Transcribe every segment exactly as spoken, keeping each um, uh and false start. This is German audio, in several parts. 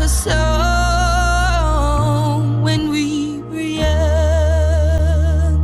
song when we were young.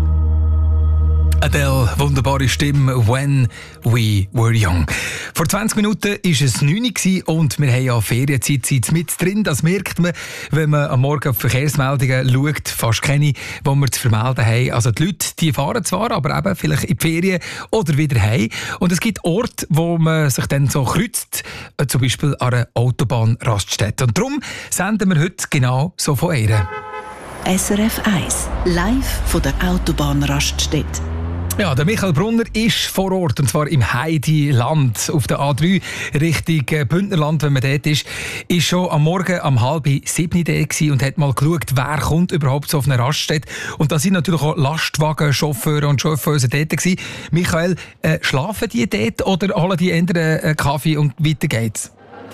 Adele, wunderbare Stimme, «When we were young». Vor zwanzig Minuten war es neun Uhr und wir haben ja Ferienzeit Zeit mit drin. Das merkt man, wenn man am Morgen auf Verkehrsmeldungen schaut. Fast keine, die wir zu vermelden haben. Also die Leute, die fahren zwar, aber eben vielleicht in die Ferien oder wieder heim. Und es gibt Orte, wo man sich dann so kreuzt, zum Beispiel an einer Autobahnraststätte. Und darum senden wir heute genau so von ihr. S R F eins, live von der Autobahnraststätte. Ja, der Michael Brunner ist vor Ort, und zwar im Heidiland auf der A drei Richtung Bündnerland, wenn man dort ist. Ist schon am Morgen um halb sieben da und hat mal geschaut, wer kommt überhaupt so auf eine Raststätte. Und da sind natürlich auch Lastwagenchauffeure und Chauffeuse dort gewesen. Michael, äh, schlafen die dort oder holen die anderen äh, Kaffee und weiter geht's?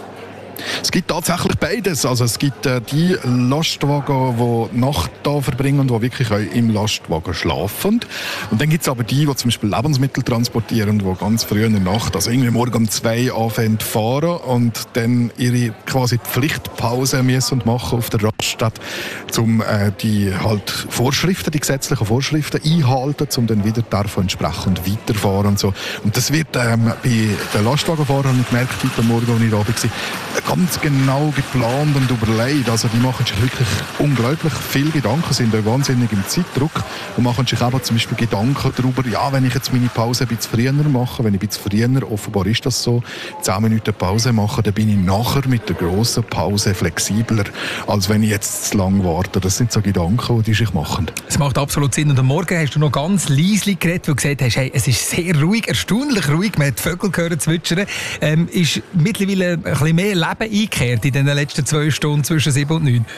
Es gibt tatsächlich beides. Also es gibt äh, die Lastwagen, die Nacht da verbringen und die wirklich auch im Lastwagen schlafen. Und dann gibt es aber die, die zum Beispiel Lebensmittel transportieren, die ganz früh in der Nacht, also irgendwie morgen um zwei anfangen zu fahren und dann ihre quasi Pflichtpause müssen machen auf der Raststätte, um äh, die halt Vorschriften, die gesetzlichen Vorschriften einhalten, um dann wieder davon entsprechend weiterfahren und so. Und das wird ähm, bei den Lastwagenfahrern, gemerkt heute Morgen, als ich da war, ganz genau geplant und überlegt. Also die machen sich wirklich unglaublich viel Gedanken, sind auch wahnsinnig im Zeitdruck und machen sich aber zum Beispiel Gedanken darüber, ja, wenn ich jetzt meine Pause ein bisschen früher mache, wenn ich ein bisschen früher, offenbar ist das so, zehn Minuten Pause mache, dann bin ich nachher mit der grossen Pause flexibler, als wenn ich jetzt zu lang warte. Das sind so Gedanken, die die sich machen. Es macht absolut Sinn. Und am Morgen hast du noch ganz leise geredet, wo du gesagt hast, hey, es ist sehr ruhig, erstaunlich ruhig, man hat die Vögel gehört zwitschern. Ähm, ist mittlerweile ein bisschen mehr Leben eingekehrt in den letzten zwei Stunden zwischen sieben und neun?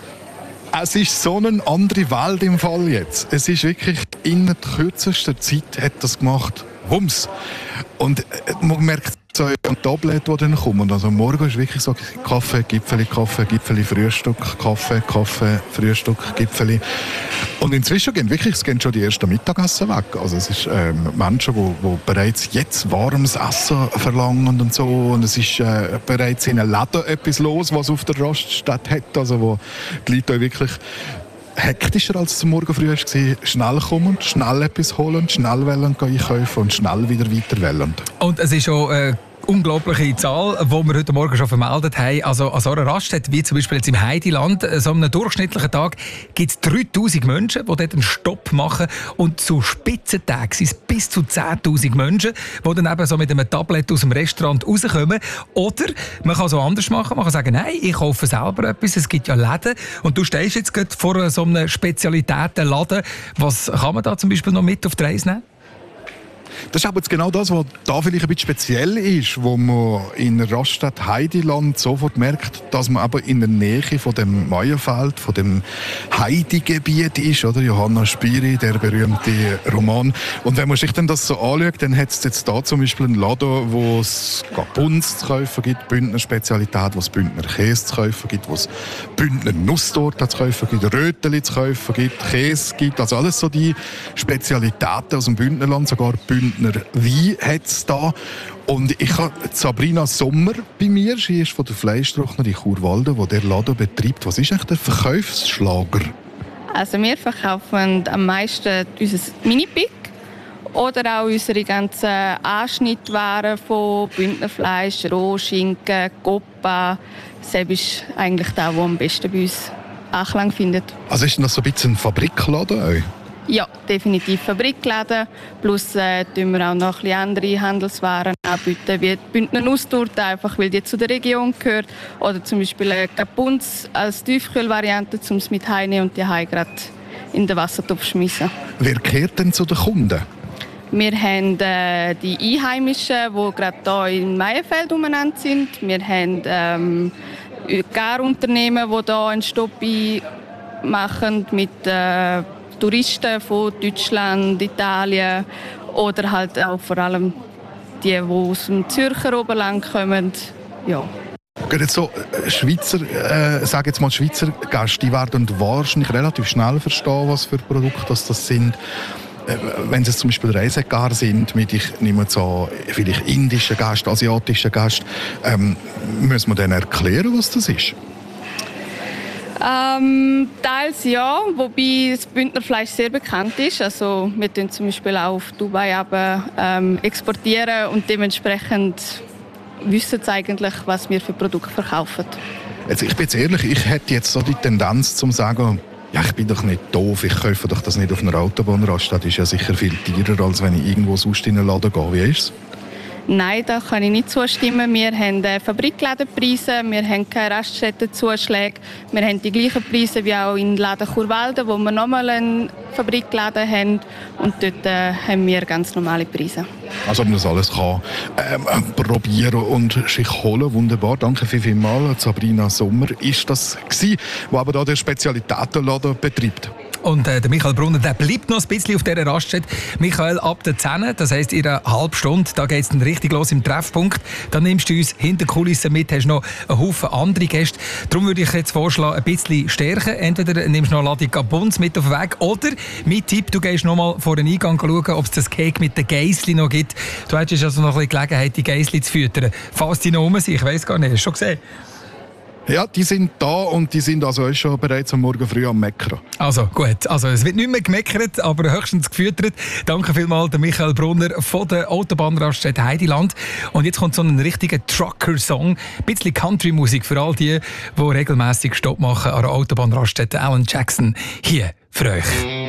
Es ist so eine andere Welt im Fall jetzt. Es ist wirklich in der kürzesten Zeit hat das gemacht. Wumms. Und man merkt so ein Tablet, die dann kommen. Also morgen ist wirklich so Kaffee, Gipfeli, Kaffee, Gipfeli, Frühstück, Kaffee, Kaffee, Frühstück, Gipfeli. Und inzwischen gehen wirklich, es gehen schon die ersten Mittagessen weg. Also es ist ähm, Menschen, die, die bereits jetzt warmes Essen verlangen und so. Und es ist äh, bereits in einem Laden etwas los, was auf der Raststätte hat. Also wo die Leute wirklich hektischer als zum Morgen früh war, schnell kommen, schnell etwas holen, schnell wollen einkaufen und schnell wieder weiter wollen. Und es ist schon eine unglaubliche Zahl, die wir heute Morgen schon vermeldet haben. Also an so einer Raststätte, wie zum Beispiel jetzt im Heidiland, so einem durchschnittlichen Tag gibt es dreitausend Menschen, die dort einen Stopp machen. Und zu Spitzentagen sind es bis zu zehntausend Menschen, die dann eben so mit einem Tablet aus dem Restaurant rauskommen. Oder man kann so anders machen. Man kann sagen, nein, ich kaufe selber etwas. Es gibt ja Läden. Und du stehst jetzt gerade vor so einem Spezialitätenladen. Was kann man da zum Beispiel noch mit auf die Reise nehmen? Das ist aber jetzt genau das, was da vielleicht ein bisschen speziell ist, wo man in der Raststätte Heidiland sofort merkt, dass man aber in der Nähe von dem Maienfeld, von dem Heidegebiet ist, oder? Johanna Spyri, der berühmte Roman. Und wenn man sich dann das so anschaut, dann hat es jetzt da zum Beispiel einen Laden, wo es Bunz zu kaufen gibt, Bündner Spezialität, wo es Bündner Käse zu kaufen gibt, wo es Bündner Nusstorte zu kaufen gibt, Röteli zu kaufen gibt, Käse gibt, also alles so die Spezialitäten aus dem Bündnerland, sogar Bündner Wein hat es da. Und ich habe Sabrina Sommer bei mir, sie ist von der Fleischtrockner in Churwalden, die der Laden betreibt. Was ist eigentlich der Verkaufsschlager? Also wir verkaufen am meisten unser Mini-Pick oder auch unsere ganzen Anschnittwaren von Bündnerfleisch, Rohschinken, Coppa. Das ist eigentlich das, was am besten bei uns Anklang findet. Also ist das so ein bisschen ein Fabrikladen auch? Ja, definitiv Fabrikladen. Plus äh, tun wir auch noch ein bisschen andere Handelswaren anbieten, wie die Bündner Nusstorte, einfach weil die zu der Region gehört. Oder zum Beispiel äh, Kapunz als Tiefkühlvariante, um es mit heimnehmen und die heim gerade in den Wassertopf schmeißen. Wer kehrt denn zu den Kunden? Wir haben äh, die Einheimischen, die gerade hier im Maienfeld umeinander sind. Wir haben ähm, Garunternehmen, die hier einen Stopp machen mit äh, Touristen von Deutschland, Italien oder halt auch vor allem die, die aus dem Zürcher Oberland kommen. Ja. Jetzt so Schweizer, äh, sage jetzt mal Schweizer Gäste, die werden wahrscheinlich relativ schnell verstehen, was für Produkte das, das sind. Äh, wenn es zum Beispiel Reisegar sind, mit ich nehme so vielleicht indischen Gästen, asiatischen Gästen, ähm, muss man denen erklären, was das ist? Ähm, teils ja, wobei das Bündnerfleisch sehr bekannt ist. Also wir tun zum Beispiel auch auf Dubai aber, ähm, exportieren und dementsprechend wissen sie eigentlich, was wir für Produkte verkaufen. Jetzt, ich bin jetzt ehrlich, ich hätte jetzt so die Tendenz zum sagen, ja, ich bin doch nicht doof, ich kaufe doch das nicht auf einer Autobahnraststätte. Das ist ja sicher viel teurer, als wenn ich irgendwo sonst in einen Laden gehe. Wie ist es? Nein, da kann ich nicht zustimmen. Wir haben äh, Fabrikladenpreise, wir haben keine Raststättenzuschläge, wir haben die gleichen Preise wie auch in Laden Churwalden, wo wir nochmal einen Fabrikladen haben und dort äh, haben wir ganz normale Preise. Also ob man das alles kann ähm, probieren und sich holen. Wunderbar, danke viel, viel mal. Sabrina Sommer ist das gewesen, die aber da der Spezialitätenladen betreibt. Und äh, der Michael Brunner, der bleibt noch ein bisschen auf dieser Raststätte. Michael, ab der zehn, das heisst in einer halben Stunde, da geht es dann richtig los im Treffpunkt. Dann nimmst du uns hinter Kulissen mit, hast noch einen Haufen andere Gäste. Darum würde ich jetzt vorschlagen, ein bisschen stärken. Entweder nimmst du noch Ladung Gabons mit auf den Weg oder, mein Tipp, du gehst noch mal vor den Eingang schauen, ob es das Cake mit den Geissli noch gibt. Du hättest also noch ein bisschen Gelegenheit, die Geissli zu füttern. Falls die noch rum sind, ich weiss gar nicht, hast du schon gesehen? Ja, die sind da und die sind also schon bereits am Morgen früh am Meckern. Also gut, also es wird nicht mehr gemeckert, aber höchstens gefüttert. Danke vielmals, der Michael Brunner von der Autobahnraststätte Heidiland. Und jetzt kommt so ein richtiger Trucker-Song, ein bisschen Country-Musik für all die, die regelmäßig Stopp machen an der Autobahnraststätte Alan Jackson. Hier für euch.